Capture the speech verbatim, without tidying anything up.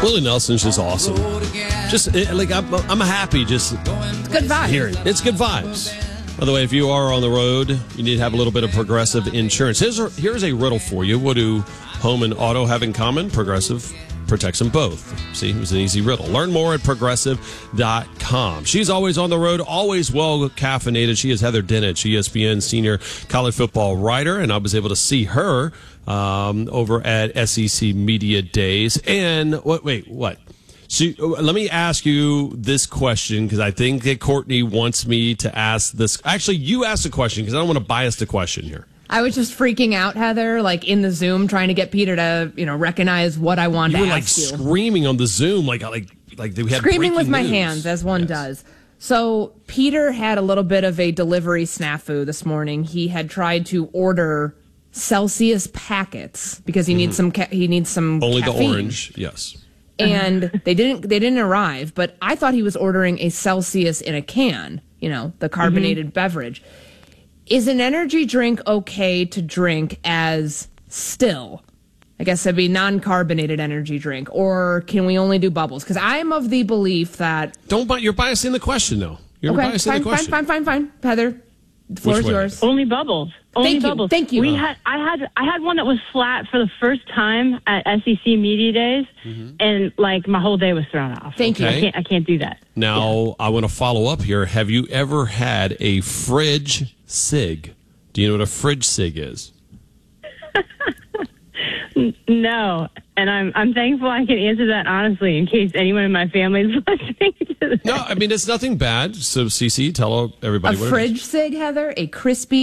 Willie Nelson's just awesome. Just it, like I'm, I'm happy. Just It's good vibes. hearing it. It's good vibes. By the way, if you are on the road, you need to have a little bit of Progressive insurance. Here's a, here's a riddle for you. What do home and auto have in common? Progressive protects them both. See, it was an easy riddle. Learn more at progressive dot com. She's always on the road, always well caffeinated. She is Heather Dinich, E S P N senior college football writer, and I was able to see her um, over at S E C Media Days. And what? Wait, what? So, let me ask you this question, because I think that Courtney wants me to ask this. Actually, you ask the question, because I don't want to bias the question here. I was just freaking out, Heather, like in the Zoom, trying to get Peter to, you know, recognize what I wanted You to were like ask you. screaming on the Zoom, like like like we had Screaming with breaking my news. hands, as one Yes. does. So Peter had a little bit of a delivery snafu this morning. He had tried to order Celsius packets because he needs some. Ca- he needs some Only caffeine. the orange, yes. And they didn't. They didn't arrive. But I thought he was ordering a Celsius in a can. You know, the carbonated mm-hmm. beverage. Is an energy drink okay to drink as still? I guess it'd be non-carbonated energy drink, or can we only do bubbles? Because I'm of the belief that Don't buy. You're biasing the question, though. You're okay, biasing fine, the question. fine, fine, fine, fine. Heather, the floor Which is way? yours. Only bubbles. Only Thank you, bubbles. thank you. We Oh. had I had I had one that was flat for the first time at S E C Media Days, Mm-hmm. and like my whole day was thrown off. Thank you. I can't I can't do that. Now I want to follow up here. Have you ever had a fridge sig? Do you know what a fridge sig is? No, and I'm I'm thankful I can answer that honestly in case anyone in my family is listening to this. No, I mean it's nothing bad. So, Cece, tell everybody A what it is. fridge sig, Heather, a crispy